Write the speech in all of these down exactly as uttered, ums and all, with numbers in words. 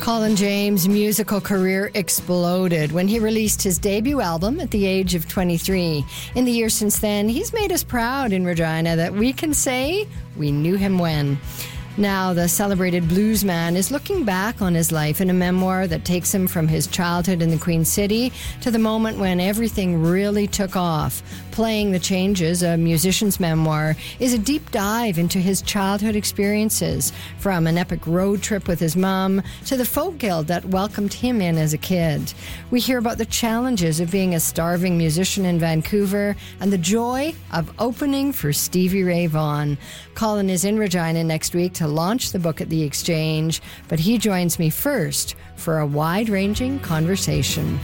Colin James' musical career exploded when he released his debut album at the age of twenty-three. In the years since then, he's made us proud in Regina that we can say we knew him when. Now, the celebrated bluesman is looking back on his life in a memoir that takes him from his childhood in the Queen City to the moment when everything really took off. Playing the Changes, a musician's memoir, is a deep dive into his childhood experiences, from an epic road trip with his mum to the folk guild that welcomed him in as a kid. We hear about the challenges of being a starving musician in Vancouver and the joy of opening for Stevie Ray Vaughan. Colin is in Regina next week to launch the book at the Exchange, but he joins me first for a wide-ranging conversation.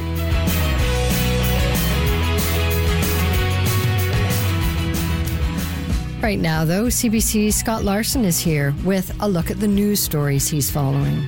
Right now, though, C B C's Scott Larson is here with a look at the news stories he's following.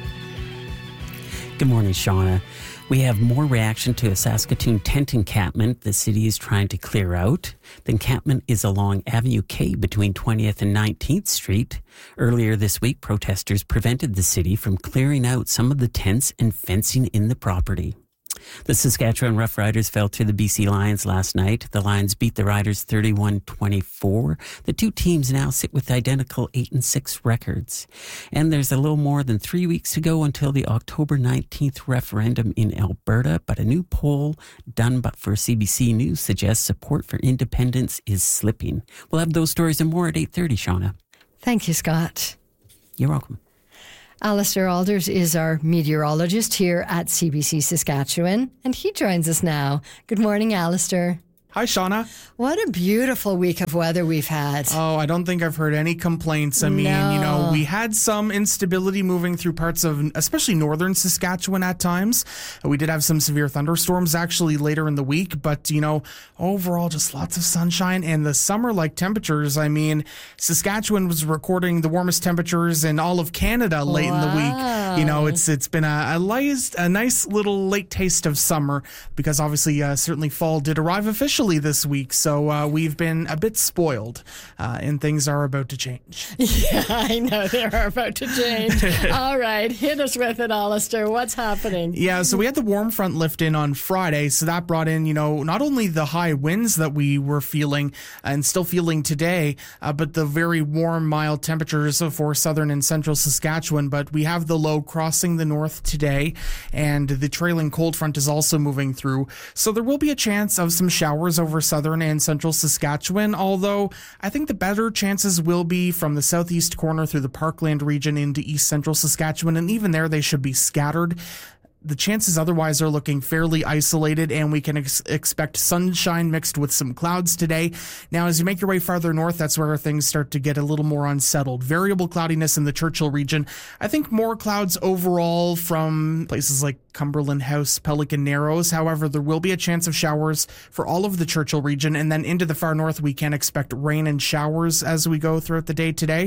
Good morning, Shauna. We have more reaction to a Saskatoon tent encampment the city is trying to clear out. The encampment is along Avenue K between twentieth and nineteenth Street. Earlier this week, protesters prevented the city from clearing out some of the tents and fencing in the property. The Saskatchewan Roughriders fell to the B C Lions last night. The Lions beat the Riders thirty-one twenty-four. The two teams now sit with identical eight and six records. And there's a little more than three weeks to go until the October nineteenth referendum in Alberta, but a new poll done but for C B C News suggests support for independence is slipping. We'll have those stories and more at eight thirty, Shauna. Thank you, Scott. You're welcome. Alistair Alders is our meteorologist here at C B C Saskatchewan, and he joins us now. Good morning, Alistair. Hi, Shauna. What a beautiful week of weather we've had. Oh, I don't think I've heard any complaints. I mean, no. you know, we had some instability moving through parts of, especially northern Saskatchewan at times. We did have some severe thunderstorms actually later in the week, but, you know, overall just lots of sunshine and the summer-like temperatures. I mean, Saskatchewan was recording the warmest temperatures in all of Canada late wow. in the week. You know, it's it's been a, a, lice, a nice little late taste of summer because obviously uh, certainly fall did arrive officially this week, so uh, we've been a bit spoiled, uh, and things are about to change. Yeah, I know they are about to change. All right, hit us with it, Alistair. What's happening? Yeah, so we had the warm front lift in on Friday, so that brought in, you know, not only the high winds that we were feeling and still feeling today, uh, but the very warm, mild temperatures for southern and central Saskatchewan. But we have the low crossing the north today, and the trailing cold front is also moving through, so there will be a chance of some showers over southern and central Saskatchewan, although I think the better chances will be from the southeast corner through the Parkland region into east central Saskatchewan, and even there they should be scattered. The chances otherwise are looking fairly isolated, and we can ex- expect sunshine mixed with some clouds today. Now, as you make your way farther north, that's where things start to get a little more unsettled. Variable cloudiness in the Churchill region. I think more clouds overall from places like Cumberland House, Pelican Narrows. However, there will be a chance of showers for all of the Churchill region, and then into the far north, we can expect rain and showers as we go throughout the day today.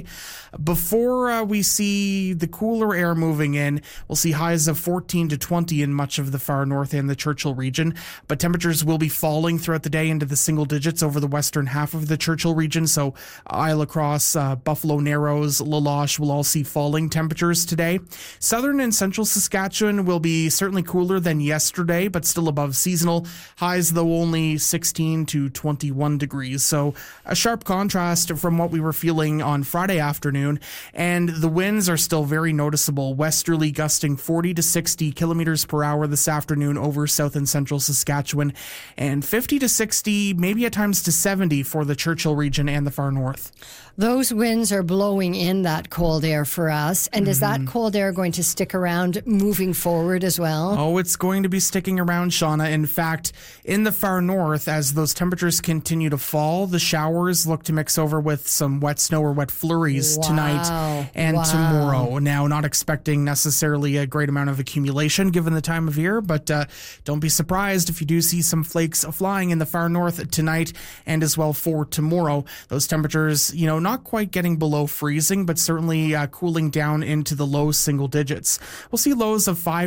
Before uh, we see the cooler air moving in, we'll see highs of fourteen to twenty in much of the far north and the Churchill region, but temperatures will be falling throughout the day into the single digits over the western half of the Churchill region. So Isle Across, uh, Buffalo Narrows, La Loche will all see falling temperatures today. Southern and central Saskatchewan will be certainly cooler than yesterday, but still above seasonal. Highs, though, only sixteen to twenty-one degrees. So a sharp contrast from what we were feeling on Friday afternoon. And the winds are still very noticeable. Westerly gusting forty to sixty kilometers per hour this afternoon over south and central Saskatchewan, and fifty to sixty, maybe at times to seventy for the Churchill region and the far north. Those winds are blowing in that cold air for us. And mm-hmm. is that cold air going to stick around moving forward as well? Oh, it's going to be sticking around, Shauna. In fact, in the far north, as those temperatures continue to fall, the showers look to mix over with some wet snow or wet flurries wow. tonight and wow. tomorrow. Now, not expecting necessarily a great amount of accumulation given the time of year, but uh, don't be surprised if you do see some flakes flying in the far north tonight and as well for tomorrow. Those temperatures, you know, not quite getting below freezing, but certainly uh, cooling down into the low single digits. We'll see lows of five to nine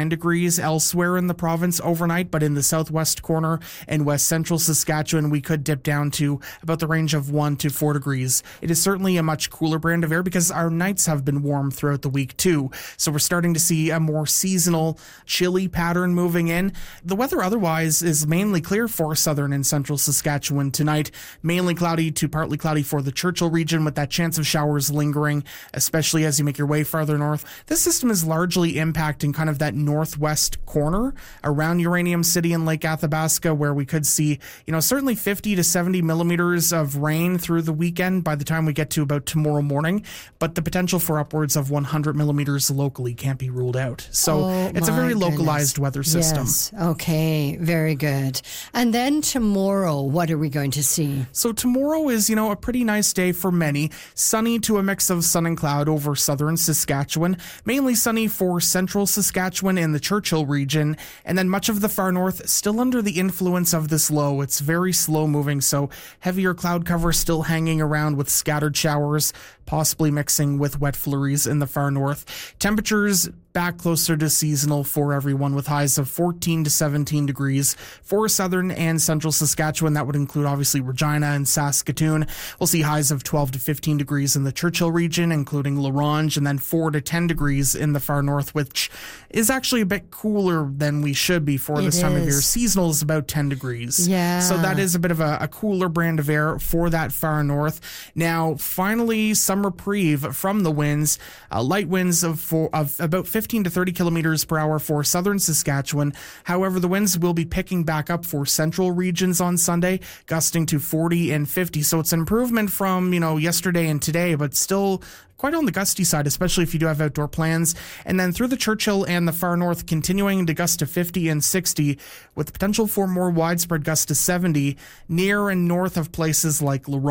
nine degrees elsewhere in the province overnight, but in the southwest corner and west central Saskatchewan, we could dip down to about the range of one to four degrees. It is certainly a much cooler brand of air because our nights have been warm throughout the week too. So we're starting to see a more seasonal, chilly pattern moving in. The weather otherwise is mainly clear for southern and central Saskatchewan tonight. Mainly cloudy to partly cloudy for the Churchill region with that chance of showers lingering, especially as you make your way farther north. This system is largely impacting kind of that northwest corner around Uranium City and Lake Athabasca, where we could see, you know, certainly fifty to seventy millimeters of rain through the weekend by the time we get to about tomorrow morning. But the potential for upwards of one hundred millimeters locally can't be ruled out. So oh, it's a very goodness. localized weather system. Yes. Okay. Very good. And then tomorrow, what are we going to see? So tomorrow is, you know, a pretty nice day for many. Sunny to a mix of sun and cloud over southern Saskatchewan. Mainly sunny for central Saskatchewan and the Churchill region. And then much of the far north still under the influence of this low. It's very slow moving, so heavier cloud cover still hanging around with scattered showers, possibly mixing with wet flurries in the far north. Temperatures back closer to seasonal for everyone with highs of fourteen to seventeen degrees for southern and central Saskatchewan. That would include obviously Regina and Saskatoon. We'll see highs of twelve to fifteen degrees in the Churchill region, including La Ronge, and then four to ten degrees in the far north, which is actually a bit cooler than we should be for it this time is. of year. Seasonal is about ten degrees. Yeah. So that is a bit of a, a cooler brand of air for that far north. Now, finally, some reprieve from the winds. Uh, light winds of, for, of about fifteen to thirty kilometers per hour for southern Saskatchewan. However, the winds will be picking back up for central regions on Sunday, gusting to forty and fifty. So it's an improvement from, you know, yesterday and today, but still quite on the gusty side, especially if you do have outdoor plans. And then through the Churchill and the far north, continuing to gust to fifty and sixty, with the potential for more widespread gusts to seventy near and north of places like La Ronge